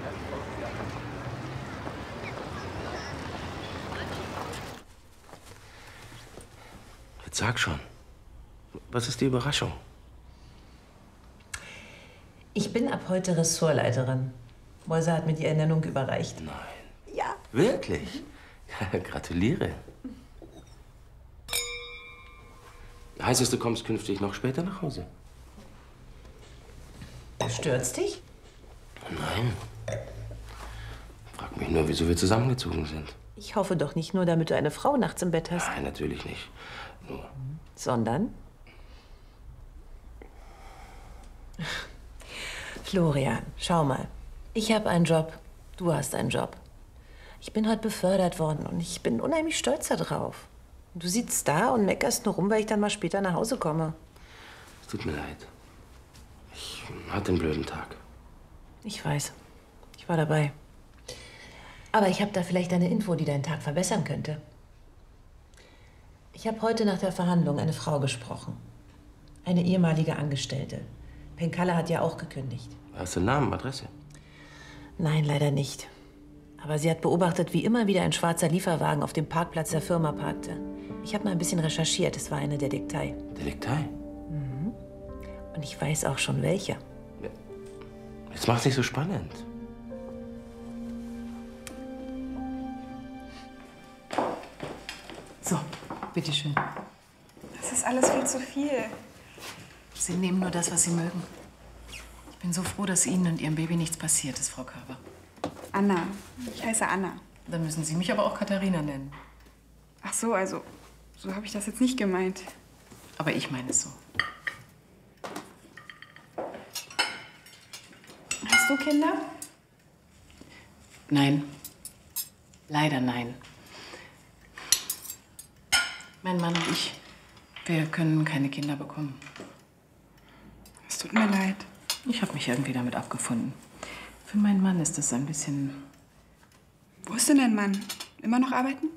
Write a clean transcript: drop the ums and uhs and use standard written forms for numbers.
Jetzt sag schon. Was ist die Überraschung? Ich bin ab heute Ressortleiterin. Mäuser hat mir die Ernennung überreicht. Nein. Ja. Wirklich? Gratuliere. Heißt es, du kommst künftig noch später nach Hause? Stört's dich? Nein. Frag mich nur, wieso wir zusammengezogen sind. Ich hoffe doch nicht nur, damit du eine Frau nachts im Bett hast. Nein, natürlich nicht. Nur. Sondern? Florian, schau mal. Ich habe einen Job, du hast einen Job. Ich bin heute befördert worden und ich bin unheimlich stolz darauf. Du sitzt da und meckerst nur rum, weil ich dann mal später nach Hause komme. Es tut mir leid. Ich hatte einen blöden Tag. Ich weiß. Ich war dabei. Aber ich habe da vielleicht eine Info, die deinen Tag verbessern könnte. Ich habe heute nach der Verhandlung eine Frau gesprochen. Eine ehemalige Angestellte. Penkalle hat ja auch gekündigt. Hast du einen Namen, Adresse? Nein, leider nicht. Aber sie hat beobachtet, wie immer wieder ein schwarzer Lieferwagen auf dem Parkplatz der Firma parkte. Ich habe mal ein bisschen recherchiert. Es war eine Detektei. Detektei? Mhm. Und ich weiß auch schon welche. Ja. Jetzt mach's nicht so spannend. So, bitteschön. Das ist alles viel zu viel. Sie nehmen nur das, was Sie mögen. Ich bin so froh, dass Ihnen und Ihrem Baby nichts passiert ist, Frau Körber. Anna. Ich heiße Anna. Dann müssen Sie mich aber auch Katharina nennen. Ach so, also, so habe ich das jetzt nicht gemeint. Aber ich meine es so. Hast du Kinder? Nein. Leider nein. Mein Mann und ich, wir können keine Kinder bekommen. Es tut mir leid. Ich habe mich irgendwie damit abgefunden. Für meinen Mann ist das ein bisschen... Wo ist denn dein Mann? Immer noch arbeiten?